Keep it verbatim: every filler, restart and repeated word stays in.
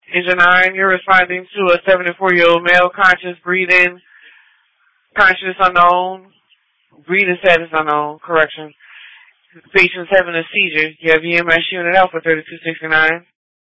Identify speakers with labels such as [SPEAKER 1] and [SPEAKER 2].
[SPEAKER 1] Engine nine, you're responding to a seventy-four-year-old male, conscious, breathing, conscious unknown, breathing status unknown, correction. The patient's having a seizure. You have E M S unit Alpha thirty-two sixty-nine.